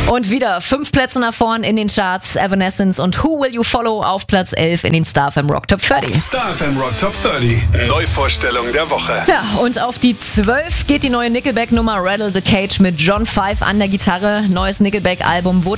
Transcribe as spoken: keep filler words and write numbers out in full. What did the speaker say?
Und wieder fünf Plätze nach vorn in den Charts. Evanescence und Who Will You Follow auf Platz elf in den Star F M Rock Top dreißig. Star F M Rock Top dreißig. Neuvorstellung der Woche. Ja, und auf die zwölf geht die neue Nickelback-Nummer Rattle the Cage mit John Five an der Gitarre. Neues Nickelback-Album wurde